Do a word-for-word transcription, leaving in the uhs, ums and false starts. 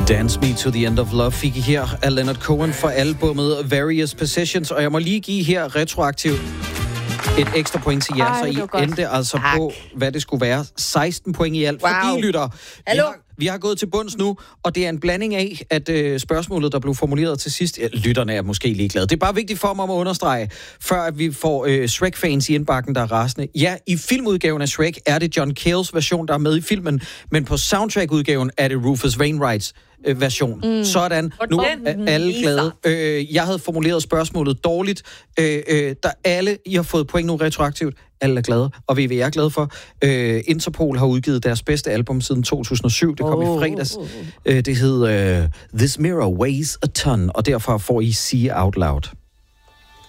Dance Me to the End of Love fik I her af Leonard Cohen for albumet Various Possessions, og jeg må lige give her retroaktivt et ekstra point til jer, Ej, så I godt. endte altså tak. På, hvad det skulle være. seksten point i alt. Wow. Fordi, lytter, vi har, vi har gået til bunds nu, og det er en blanding af, at øh, spørgsmålet, der blev formuleret til sidst, ja, lytterne er måske ligeglade. Det er bare vigtigt for mig at understrege, før at vi får øh, Shrek-fans i indbakken, der er rasende. Ja, i filmudgaven af Shrek er det John Cales version, der er med i filmen, men på soundtrack-udgaven er det Rufus Wainwrights øh, version. Mm. Sådan. Nu er alle glade. Øh, jeg havde formuleret spørgsmålet dårligt. Øh, øh, der alle, I har fået point nu retroaktivt. Alle er glade, og V V er glade for. Øh, Interpol har udgivet deres bedste album siden to tusind og syv. Det kom oh. i fredags. Øh, det hed uh, This Mirror Weighs a Ton, og derfor får I See Out Loud.